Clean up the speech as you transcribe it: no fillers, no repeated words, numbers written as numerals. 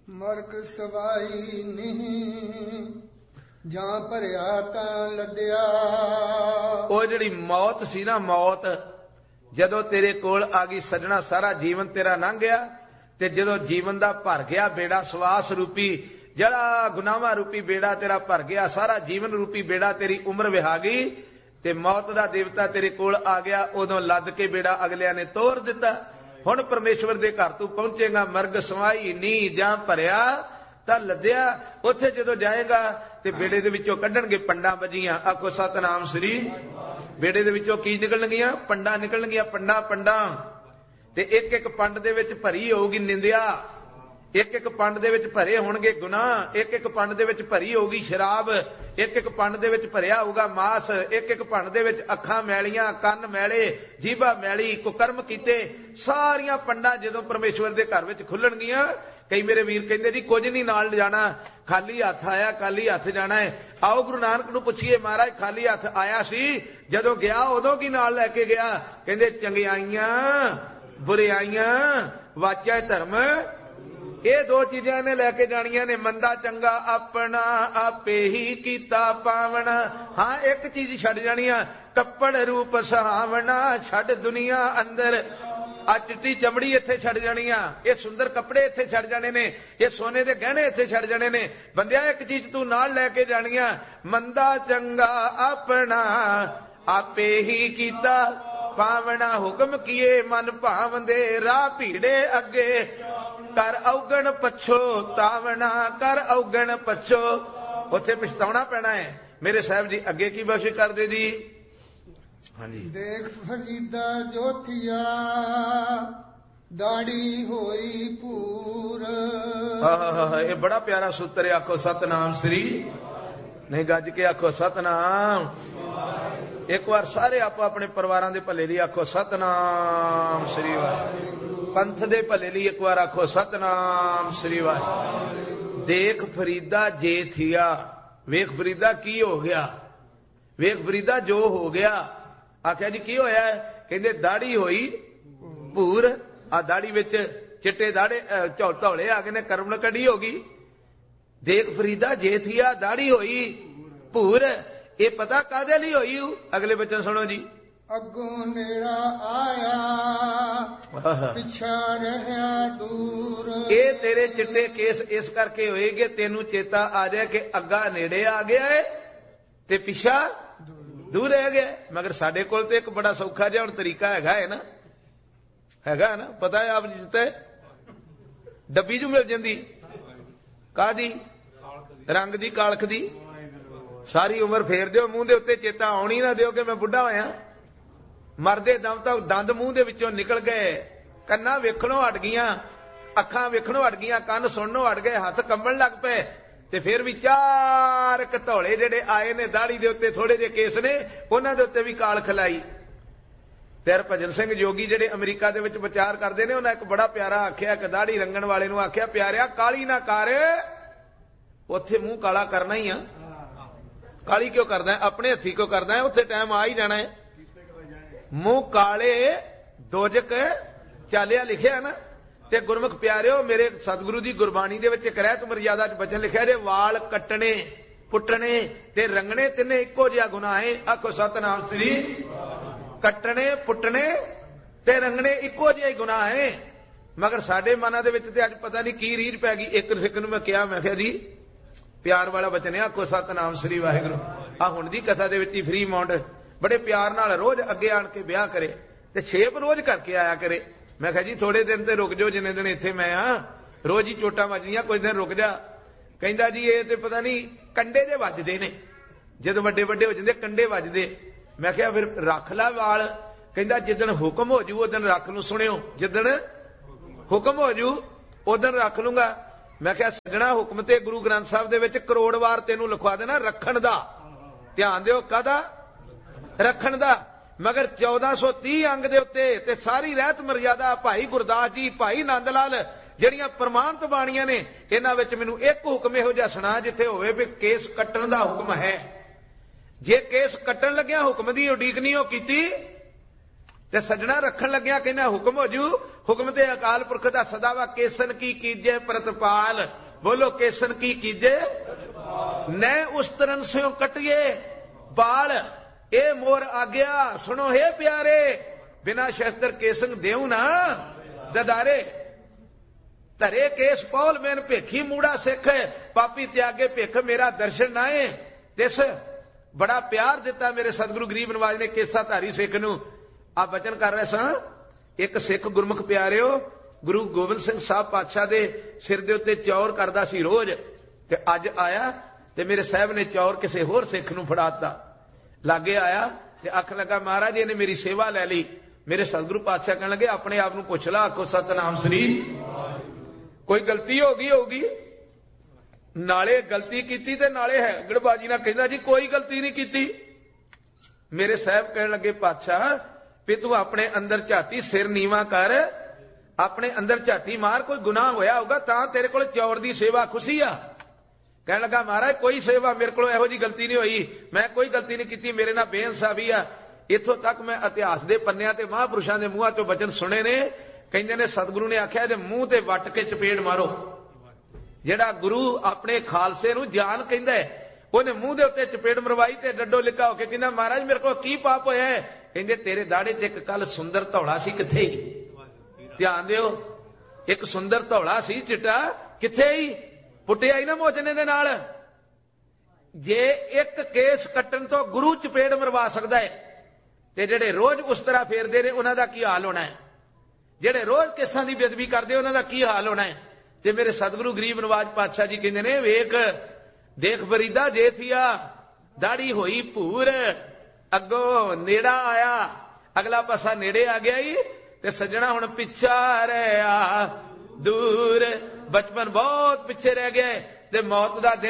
ਮਰਕ ਸਵਾਈ ਨਹੀਂ, ਜਾਂ ਭਰਿਆ ਤਾਂ ਲੱਦਿਆ। ਉਹ ਜਿਹੜੀ ਮੌਤ ਸੀ ਨਾ, ਮੌਤ ਜਦੋਂ ਤੇਰੇ ਕੋਲ ਆ ਗਈ ਸੱਜਣਾ, ਸਾਰਾ ਜੀਵਨ ਤੇਰਾ ਲੰਘ ਗਿਆ। ਤੇ ਜਦੋਂ ਜੀਵਨ ਦਾ ਭਰ ਗਿਆ ਬੇੜਾ, ਸਵਾਸ ਰੂਪੀ ਜਿਹੜਾ ਗੁਨਾਹਾਂ ਰੂਪੀ ਬੇੜਾ ਤੇਰਾ ਭਰ ਗਿਆ, ਸਾਰਾ ਜੀਵਨ ਰੂਪੀ ਬੇੜਾ, ਤੇਰੀ ਉਮਰ ਵਿਹਾ ਗਈ ਤੇ ਮੌਤ ਦਾ ਦੇਵਤਾ ਤੇਰੇ ਕੋਲ ਆ ਗਿਆ, ਉਦੋਂ ਲੱਦ ਕੇ ਬੇੜਾ ਅਗਲਿਆਂ ਨੇ ਤੋੜ ਦਿੱਤਾ। ਹੁਣ ਪਰਮੇਸ਼ਵਰ ਦੇ ਘਰ ਤੂੰ ਪਹੁੰਚੇਗਾ, ਮਰਗ ਸਵਾਈ ਨੀ, ਜਾਂ ਭਰਿਆ ਤਾਂ ਲੱਦਿਆ। ਉੱਥੇ ਜਦੋਂ ਜਾਏਗਾ ਤੇ ਬੇੜੇ ਦੇ ਵਿੱਚੋਂ ਕੱਢਣਗੇ ਪੰਡਾਂ ਵੱਜੀਆਂ। ਆਖੋ ਸਤਨਾਮ ਸ੍ਰੀ। ਬੇੜੇ ਦੇ ਵਿੱਚੋਂ ਕੀ ਨਿਕਲਣਗੀਆਂ? ਪੰਡਾਂ ਨਿਕਲਣਗੀਆਂ, ਪੰਡਾਂ। ਤੇ ਇੱਕ ਇੱਕ ਪੰਡ ਦੇ ਵਿੱਚ ਭਰੀ ਹੋਊਗੀ ਨਿੰਦਿਆ, ਇੱਕ ਇੱਕ ਪੰਡ ਦੇ ਵਿੱਚ ਭਰੇ ਹੋਣਗੇ ਗੁਨਾਹ, ਇੱਕ ਇੱਕ ਪੰਡ ਦੇ ਵਿੱਚ ਭਰੀ ਹੋਊਗੀ ਸ਼ਰਾਬ, ਇੱਕ ਇੱਕ ਪੰਡ ਦੇ ਵਿੱਚ ਭਰਿਆ ਹੋਊਗਾ ਮਾਸ, ਇੱਕ ਇੱਕ ਪੰਡ ਦੇ ਵਿੱਚ ਅੱਖਾਂ ਮੈਲੀਆਂ, ਕੰਨ ਮੈਲੇ, ਜੀਭਾ ਮੈਲੀ, ਕੁਕਰਮ ਕੀਤੇ। ਸਾਰੀਆਂ ਪੰਡਾਂ ਜਦੋਂ ਪਰਮੇਸ਼ਵਰ ਦੇ ਘਰ ਵਿੱਚ ਖੁੱਲਣਗੀਆਂ, ਕਈ ਮੇਰੇ ਵੀਰ ਕਹਿੰਦੇ ਜੀ ਕੁਝ ਨਹੀਂ ਨਾਲ ਜਾਣਾ, ਖਾਲੀ ਹੱਥ ਆਇਆ, ਖਾਲੀ ਹੱਥ ਜਾਣਾ ਹੈ। ਆਓ ਗੁਰੂ ਨਾਨਕ ਨੂੰ ਪੁੱਛੀਏ, ਮਹਾਰਾਜ ਖਾਲੀ ਹੱਥ ਆਇਆ ਸੀ, ਜਦੋਂ ਗਿਆ ਉਦੋਂ ਕੀ ਨਾਲ ਲੈ ਕੇ ਗਿਆ? ਕਹਿੰਦੇ ਚੰਗਿਆਈਆਂ, ਬੁਰਿਆਈਆਂ, ਵਾਚਾ ਧਰਮ, ਇਹ ਦੋ ਚੀਜ਼ਾਂ ਇਹਨੇ ਲੈ ਕੇ ਜਾਣੀਆਂ ਨੇ। ਮੰਦਾ ਚੰਗਾ ਆਪਣਾ ਆਪੇ ਹੀ ਕੀਤਾ ਪਾਵਣਾ। ਹਾਂ, ਇੱਕ ਚੀਜ਼ ਛੱਡ ਜਾਣੀ ਆ, ਕੱਪੜ ਰੂਪ ਸੁਹਾਵਣਾ, ਛੱਡ ਦੁਨੀਆ ਅੰਦਰ। ਆ ਚਿੱਟੀ ਚਮੜੀ ਇੱਥੇ ਛੱਡ ਜਾਣੀ ਆ, ਇਹ ਸੁੰਦਰ ਕੱਪੜੇ ਇੱਥੇ ਛੱਡ ਜਾਣੇ ਨੇ, ਇਹ ਸੋਨੇ ਦੇ ਗਹਿਣੇ ਇੱਥੇ ਛੱਡ ਜਾਣੇ ਨੇ। ਬੰਦਿਆ ਇੱਕ ਚੀਜ਼ ਤੂੰ ਨਾਲ ਲੈ ਕੇ ਜਾਣੀ ਆ, ਮੰਦਾ ਚੰਗਾ ਆਪਣਾ ਆਪੇ ਹੀ ਕੀਤਾ ਪਾਵਣਾ। ਹੁਕਮ ਕੀਏ ਮਨ ਭਾਵੰਦੇ, ਰਾਹ ਭੀੜੇ ਅੱਗੇ, ਕਰ ਔਗਣ ਪਛੋ ਤਾਵਣਾ, ਕਰ ਔਗਣ ਪਛੋ। ਉੱਥੇ ਪਛਤਾਉਣਾ ਪੈਣਾ ਹੈ। ਮੇਰੇ ਸਾਹਿਬ ਜੀ ਅੱਗੇ ਕੀ ਬਖਸ਼ਿਸ਼ ਕਰਦੇ ਜੀ? ਹਾਂਜੀ। ਦੇਖ ਫਰੀਦਾ ਜੋਥੀਆ, ਦਾੜੀ ਹੋਈ ਪੂਰ। ਇਹ ਬੜਾ ਪਿਆਰਾ ਸੂਤਰ ਹੈ। ਆਖੋ ਸਤਨਾਮ ਸ੍ਰੀ। ਨਹੀਂ ਗੱਜ ਕੇ ਆਖੋ ਸਤਨਾਮ। ਇੱਕ ਵਾਰ ਸਾਰੇ ਆਪੋ ਆਪਣੇ ਪਰਿਵਾਰਾਂ ਦੇ ਭਲੇ ਲਈ ਆਖੋ ਸਤਨਾਮ ਸ੍ਰੀ ਵਾਹਿਗੁਰੂ। ਪੰਥ ਦੇ ਭਲੇ ਲਈ ਇੱਕ ਵਾਰ ਆਖੋ ਸਤਨਾਮ ਸ੍ਰੀ ਵਾਹਿਗੁਰੂ। ਦੇਖ ਫਰੀਦਾ ਜੇ ਥੀਆ, ਵੇਖ ਫਰੀਦਾ ਕੀ ਹੋ ਗਿਆ, ਵੇਖ ਫਰੀਦਾ ਜੋ ਹੋ ਗਿਆ। ਆਖਿਆ ਜੀ ਕੀ ਹੋਇਆ? ਕਹਿੰਦੇ ਦਾੜੀ ਹੋਈ ਭੂਰ। ਆ ਦਾੜੀ ਵਿੱਚ ਚਿੱਟੇ ਦਾੜੇ ਧੌਲੇ ਆ ਗਏ ਨੇ, ਕਰਮ ਕੱਢੀ ਹੋ ਗਈ। ਦੇਖ ਫਰੀਦਾ ਜੇ ਥੀਆ, ਦਾੜੀ ਹੋਈ ਭੂਰ। ਇਹ ਪਤਾ ਕਾਹਦੇ ਲਈ ਹੋਈ? ਅਗਲੇ ਬਚਨ ਸੁਣੋ ਜੀ। ਅੱਗੋਂ ਨੇੜਾ ਆਇਆ, ਪਿੱਛਾ ਰਹਿਆ ਦੂਰ। ਇਹ ਤੇਰੇ ਚਿੱਟੇ ਕੇਸ ਇਸ ਕਰਕੇ ਹੋਏਗੇ, ਤੈਨੂੰ ਚੇਤਾ ਆ ਜਾਏ ਕਿ ਅੱਗਾ ਨੇੜੇ ਆ ਗਿਆ ਹੈ ਤੇ ਪਿੱਛਾ ਦੂਰ ਰਹਿ ਗਿਆ। ਮਗਰ ਸਾਡੇ ਕੋਲ ਤੇ ਇੱਕ ਬੜਾ ਸੌਖਾ ਜਿਹਾ ਹੁਣ ਤਰੀਕਾ ਹੈਗਾ ਹੈ ਨਾ, ਹੈਗਾ ਨਾ, ਪਤਾ ਹੈ ਆਪ ਜਿੱਤੇ ਡੱਬੀ ਜੂ ਮਿਲ ਜਾਂਦੀ। ਕਾਹਦੀ? ਰੰਗ ਦੀ, ਕਾਲਖ ਦੀ। ਸਾਰੀ ਉਮਰ ਫੇਰ ਦਿਓ ਮੂੰਹ ਦੇ ਉੱਤੇ, ਚੇਤਾ ਆਉਣੀ ਨਾ ਦਿਓ ਕਿ ਮੈਂ ਬੁੱਢਾ ਹੋਇਆ। ਮਰਦੇ ਦਮ ਤੱਕ ਦੰਦ ਮੂੰਹ ਦੇ ਵਿੱਚੋਂ ਨਿਕਲ ਗਏ, ਕੰਨਾਂ ਵੇਖਣੋਂ ਹਟ ਗਈਆਂ, ਅੱਖਾਂ ਵੇਖਣੋਂ ਹਟ ਗਈਆਂ, ਕੰਨ ਸੁਣਨੋਂ ਹਟ ਗਏ, ਹੱਥ ਕੰਬਣ ਲੱਗ ਪਏ। ਤੇ ਫਿਰ ਵੀ ਚਾਰ ਧੌਲੇ ਜਿਹੜੇ ਆਏ ਨੇ ਦਾੜੀ ਦੇ ਉੱਤੇ, ਥੋੜੇ ਜਿਹੇ ਕੇਸ ਨੇ, ਉਹਨਾਂ ਦੇ ਉੱਤੇ ਵੀ ਕਾਲਖ ਲਾਈ। ਤੇ ਹਰਭਜਨ ਸਿੰਘ ਜੋਗੀ ਜਿਹੜੇ ਅਮਰੀਕਾ ਦੇ ਵਿੱਚ ਵਿਚਾਰ ਕਰਦੇ ਨੇ, ਉਹਨਾਂ ਇੱਕ ਬੜਾ ਪਿਆਰਾ ਆਖਿਆ, ਇੱਕ ਦਾੜੀ ਰੰਗਣ ਵਾਲੇ ਨੂੰ ਆਖਿਆ, ਪਿਆਰਿਆ ਕਾਲੀ ਨਾ ਕਰ, ਉੱਥੇ ਮੂੰਹ ਕਾਲਾ ਕਰਨਾ ਹੀ ਆ। ਕਾਲੀ ਕਿਉਂ ਕਰਦਾ? ਆਪਣੇ ਹੱਥੀ ਕਿਉਂ ਕਰਦਾ? ਉੱਥੇ ਟਾਈਮ ਆ ਹੀ ਜਾਣਾ ਹੈ। ਮੂੰਹ ਕਾਲੇ ਦੋਜਕ ਚਾਲਿਆ ਲਿਖਿਆ ਨਾ। ਤੇ ਗੁਰਮੁਖ ਪਿਆਰਿਓ, ਮੇਰੇ ਸਤਿਗੁਰੂ ਦੀ ਗੁਰਬਾਣੀ ਦੇ ਵਿੱਚ ਇੱਕ ਰਹਿਤ ਮਰਜ਼ਾਦਾ ਚ ਬਚਨ ਲਿਖਿਆ ਜੇ, ਵਾਲ ਕੱਟਣੇ, ਪੁੱਟਣੇ ਤੇ ਰੰਗਣੇ ਤਿੰਨੇ ਇੱਕੋ ਜਿਹਾ ਗੁਨਾਹ ਹੈ। ਆਖੋ ਸਤਨਾਮ ਸ੍ਰੀ। ਕੱਟਣੇ, ਪੁੱਟਣੇ ਤੇ ਰੰਗਣੇ ਇੱਕੋ ਜਿਹਾ ਹੀ ਗੁਨਾਹ ਹੈ। ਮਗਰ ਸਾਡੇ ਮਨਾਂ ਦੇ ਵਿੱਚ ਤੇ ਅੱਜ ਪਤਾ ਨਹੀਂ ਕੀ ਰੀਝ ਪੈ ਗਈ। ਇੱਕ ਸਿੱਖ ਨੂੰ ਮੈਂ ਕਿਹਾ, ਮੈਂ ਕਿਹਾ ਜੀ ਪਿਆਰ ਵਾਲਾ ਬਚਨ ਹੈ, ਆਖੋ ਸਤਨਾਮ ਸ੍ਰੀ ਵਾਹਿਗੁਰੂ। ਆ ਹੁਣ ਦੀ ਕਥਾ ਦੇ ਵਿੱਚ ਹੀ ਫਰੀ ਮਾਉਂਡ ਬੜੇ ਪਿਆਰ ਨਾਲ ਰੋਜ਼ ਅੱਗੇ ਆਣ ਕੇ ਵਿਆਹ ਕਰੇ ਤੇ ਛੇਪ ਰੋਜ਼ ਕਰਕੇ ਆਇਆ ਕਰੇ। ਮੈਂ ਕਿਹਾ ਜੀ ਥੋੜੇ ਦਿਨ ਤੇ ਰੁਕ ਜਾਓ, ਜਿੰਨੇ ਦਿਨ ਇੱਥੇ ਮੈਂ ਆ, ਰੋਜ਼ ਹੀ ਚੋਟਾਂ ਵੱਜਦੀਆਂ, ਕੁਝ ਦਿਨ ਰੁਕ ਜਾ। ਕਹਿੰਦਾ ਜੀ ਇਹ ਤੇ ਪਤਾ ਨਹੀਂ ਕੰਡੇ ਦੇ ਵੱਜਦੇ ਨੇ, ਜਦੋਂ ਵੱਡੇ ਵੱਡੇ ਹੋ ਜਾਂਦੇ ਕੰਡੇ ਵੱਜਦੇ। ਮੈਂ ਕਿਹਾ ਫਿਰ ਰੱਖ ਲਾ ਵਾਲ। ਕਹਿੰਦਾ ਜਿੱਦਣ ਹੁਕਮ ਹੋ ਜੂ ਉਦਣ ਰੱਖ ਨੂੰ। ਸੁਣਿਓ, ਜਿੱਦਣ ਹੁਕਮ ਹੋ ਜੂ ਉਦਣ ਰੱਖ ਲੂੰਗਾ। ਮੈਂ ਕਿਹਾ ਸੱਜਣਾ, ਹੁਕਮ ਤੇ ਗੁਰੂ ਗ੍ਰੰਥ ਸਾਹਿਬ ਦੇ ਵਿੱਚ ਕਰੋੜ ਵਾਰ ਤੈਨੂੰ ਲਿਖਵਾ ਦੇਣਾ ਰੱਖਣ ਦਾ। ਧਿਆਨ ਦਿਓ, ਕਾਹਦਾ? ਰੱਖਣ ਦਾ। ਮਗਰ 1430 ਅੰਗ ਦੇ ਉੱਤੇ ਤੇ ਸਾਰੀ ਰਹਿਤ ਮਰਜ਼ਾਦਾ ਭਾਈ ਗੁਰਦਾਸ ਜੀ, ਭਾਈ ਨੰਦ ਲਾਲ, ਜਿਹੜੀਆਂ ਪ੍ਰਮਾਣਿਤ ਬਾਣੀਆਂ ਨੇ, ਇਹਨਾਂ ਵਿੱਚ ਮੈਨੂੰ ਇੱਕ ਹੁਕਮ ਇਹੋ ਜਿਹਾ ਸੁਣਾ ਜਿੱਥੇ ਹੋਵੇ ਵੀ ਕੇਸ ਕੱਟਣ ਦਾ ਹੁਕਮ ਹੈ। ਜੇ ਕੇਸ ਕੱਟਣ ਲੱਗਿਆ ਹੁਕਮ ਦੀ ਉਡੀਕ ਨਹੀਂ ਉਹ ਕੀਤੀ, ਤੇ ਸੱਜਣਾ ਰੱਖਣ ਲੱਗਿਆ ਕਹਿੰਦਾ ਹੁਕਮ ਹੋ ਜੂ। ਹੁਕਮ ਤੇ ਅਕਾਲ ਪੁਰਖ ਦਾ ਸਦਾ ਵਾ, ਕੇਸਨ ਕੀ ਕੀਜੇ ਪ੍ਰਤਪਾਲ। बोलो केसन की कीजे न उस्तरन स्यों कटिए बाल ए मोर आ गया। सुनो हे प्यारे बिना शस्त्र केसन देऊ ना ददारे धरे केस पौल मैन भेखी मूड़ा सिख पापी त्यागे भिख मेरा दर्शन आए। तिस बड़ा प्यार दिता मेरे सतगुरु गरीब नवाज ने केसा धारी सिख नूं। आ बचन कर रहे सां एक सिख गुरमुख प्यारिओ गुरु गोबिंद सिंह साहब पातशाह दे सिर दे उत्ते चौर करदा सी रोज ते अज आया ते मेरे साहब ने चौर किसी होर सिख नूं फड़ाता। लागे आया ते आखन लगा महाराज इहने मेरी सेवा लै ली। मेरे सतगुरु पातशाह कहण लगे अपने आप नूं पुछ ला आखो सतनाम श्री कोई गलती हो गई होगी। नाले गलती कीती ते नाले है गड़बाजी ना कहंदा जी कोई गलती नहीं कीती। मेरे साहब कहण लगे पातशाह भी तू अपने अंदर झाती सिर नीवा कर अपने अंदर झाती मार कोई गुनाह होया होगा तां तेरे कोल चौर दी सेवा खुशी आ। कहण लगा महाराज कोई सेवा मेरे को इहो जी गलती नहीं हुई मैं कोई गलती नहीं की मेरे नाल बेइंसाफी आ। इथों तक मैं इतिहास के पन्नियां ते महापुरुषां दे मूहां चों वचन सुने ने। कहंदे ने सतगुरु ने आख्या इहदे मूंह ते वट के चपेड़ मारो। जेड़ा गुरु अपने खालसे नूं जान कहंदा है ਉਹਨੇ ਮੂੰਹ ਦੇ ਉੱਤੇ ਚਪੇੜ ਮਰਵਾਈ ਤੇ ਡੱਡੋ ਲਿਕਾ ਹੋ ਕੇ ਕਹਿੰਦਾ ਮਹਾਰਾਜ ਮੇਰੇ ਕੋਲ ਕੀ ਪਾਪ ਹੋਇਆ ਹੈ। ਕਹਿੰਦੇ ਤੇਰੇ ਦਾੜੇ 'ਚ ਇੱਕ ਕੱਲ ਸੁੰਦਰ ਧੌਲਾ ਸੀ ਕਿੱਥੇ ਧਿਆਨ ਦਿਓ ਇੱਕ ਸੁੰਦਰ ਧੌਲਾ ਸੀ ਚਿੱਟਾ ਕਿੱਥੇ ਹੀ ਪੁੱਟਿਆ ਹੀ ਨਾ ਮੋਚਨੇ ਦੇ ਨਾਲ। ਜੇ ਇੱਕ ਕੇਸ ਕੱਟਣ ਤੋਂ ਗੁਰੂ ਚਪੇੜ ਮਰਵਾ ਸਕਦਾ ਹੈ ਤੇ ਜਿਹੜੇ ਰੋਜ਼ ਉਸ ਤਰ੍ਹਾਂ ਫੇਰਦੇ ਨੇ ਉਹਨਾਂ ਦਾ ਕੀ ਹਾਲ ਹੋਣਾ ਹੈ। ਜਿਹੜੇ ਰੋਜ਼ ਕੇਸਾਂ ਦੀ ਬੇਅਦਬੀ ਕਰਦੇ ਉਹਨਾਂ ਦਾ ਕੀ ਹਾਲ ਹੋਣਾ ਹੈ। ਤੇ ਮੇਰੇ ਸਤਿਗੁਰੂ ਗਰੀਬ ਨਵਾਜ ਪਾਤਸ਼ਾਹ ਜੀ ਕਹਿੰਦੇ ਨੇ ਵੇਖ देख फरीदा जे थिया दाढ़ी होई भूर अगो नेड़ा आया अगला पासा नेड़े आ गया ही ते सजना हुण पिछा रहा दूर बचपन बहुत पिछे रह गया ते मौत दा